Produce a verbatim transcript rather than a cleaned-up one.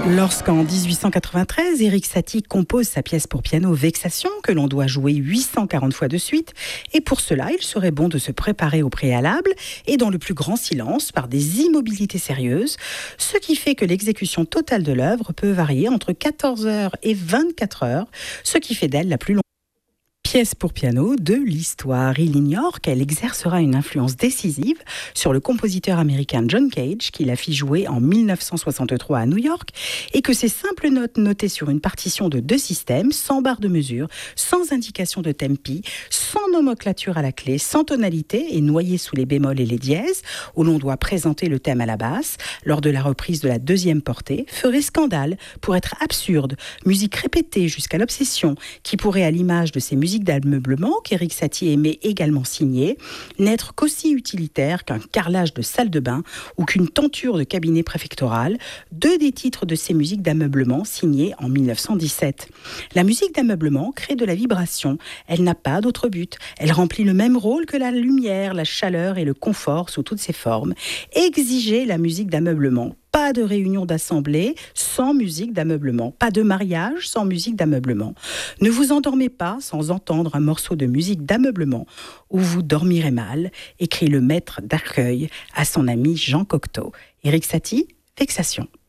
Lorsqu'en dix-huit cent quatre-vingt-treize, Erik Satie compose sa pièce pour piano Vexation, que l'on doit jouer huit cent quarante fois de suite, et pour cela, il serait bon de se préparer au préalable et dans le plus grand silence, par des immobilités sérieuses, ce qui fait que l'exécution totale de l'œuvre peut varier entre quatorze heures et vingt-quatre heures, ce qui fait d'elle la plus longue pièce pour piano de l'histoire. Il ignore qu'elle exercera une influence décisive sur le compositeur américain John Cage, qui la fit jouer en dix-neuf cent soixante-trois à New York, et que ces simples notes notées sur une partition de deux systèmes, sans barre de mesure, sans indication de tempi, sans nomenclature à la clé, sans tonalité et noyées sous les bémols et les dièses, où l'on doit présenter le thème à la basse, lors de la reprise de la deuxième portée, ferait scandale pour être absurde, musique répétée jusqu'à l'obsession, qui pourrait, à l'image de ces musiques d'ameublement qu'Erik Satie aimait également signer, n'être qu'aussi utilitaire qu'un carrelage de salle de bain ou qu'une tenture de cabinet préfectoral, deux des titres de ces musiques d'ameublement signés en dix-neuf cent dix-sept. La musique d'ameublement crée de la vibration, elle n'a pas d'autre but, elle remplit le même rôle que la lumière, la chaleur et le confort sous toutes ses formes. Exiger la musique d'ameublement. Pas de réunion d'assemblée sans musique d'ameublement. Pas de mariage sans musique d'ameublement. Ne vous endormez pas sans entendre un morceau de musique d'ameublement ou vous dormirez mal, écrit le maître d'Arcueil à son ami Jean Cocteau. Erik Satie, Vexation.